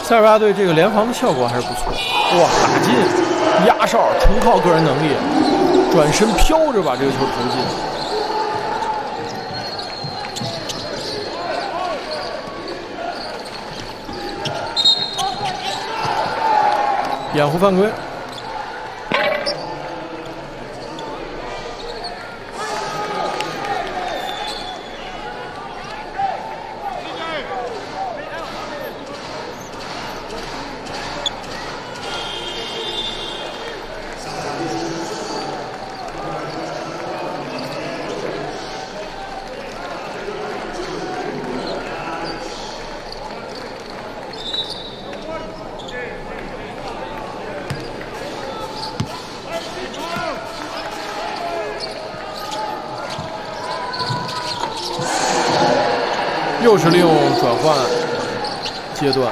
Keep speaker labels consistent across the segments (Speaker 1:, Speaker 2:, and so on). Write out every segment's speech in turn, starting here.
Speaker 1: 塞尔维亚队这个联防的效果还是不错。哇，打进压哨，纯靠个人能力，转身飘着把这个球投进。掩护犯规。又是利用转换阶段，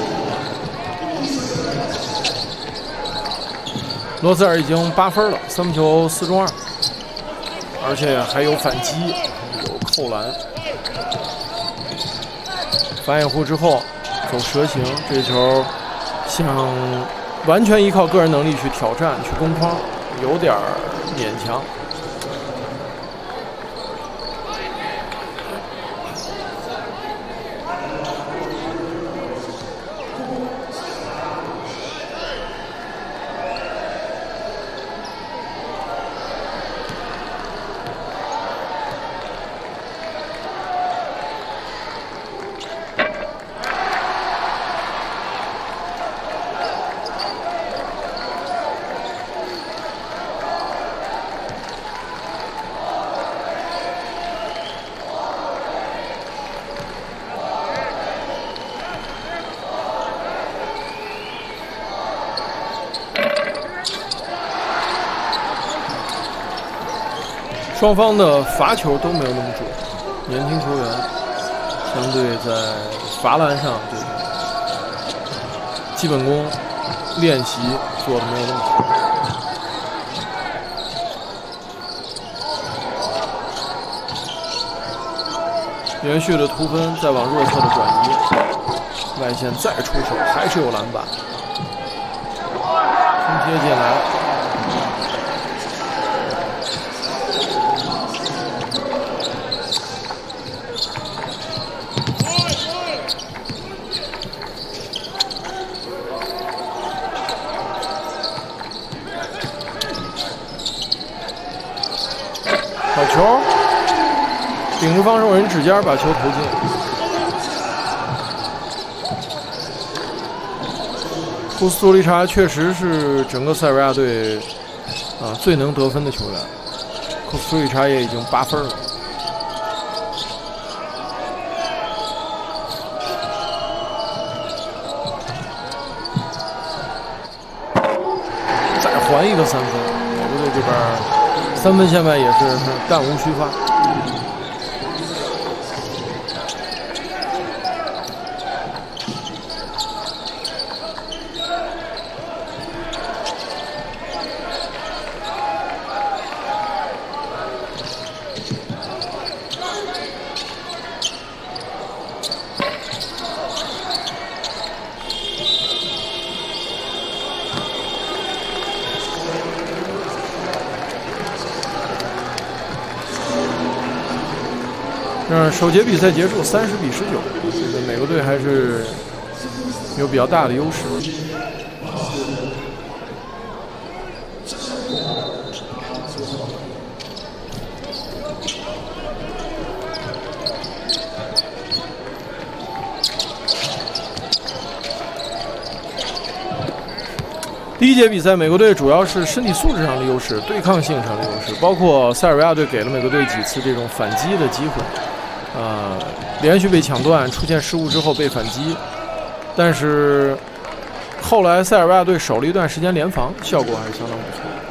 Speaker 1: 罗塞尔已经8分了，3球4中2，而且还有反击，有扣篮，反掩护之后走蛇形，这球想完全依靠个人能力去挑战、去攻框，有点勉强。双方的罚球都没有那么准，年轻球员相对在罚篮上这个基本功练习做的没有那么好。连续的突分，再往弱侧的转移，外线再出手，还是有篮板，冲接进来。好球，顶着防守人指尖把球投进。库斯图利查确实是整个塞尔维亚队最能得分的球员。库斯图利查也已经8分了。再还一个3分，美国队这边。3分线外也是弹无虚发。首节比赛结束，30比19，这个美国队还是有比较大的优势。第一节比赛，美国队主要是身体素质上的优势、对抗性上的优势，包括塞尔维亚队给了美国队几次这种反击的机会。连续被抢断，出现失误之后被反击，但是后来塞尔维亚队守了一段时间联防，效果还是相当不错的。